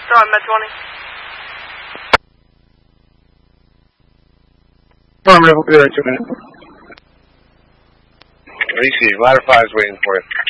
Still on Med 20. Affirmative, we'll be there in 2 minutes. Easy, ladder 5 is waiting for you.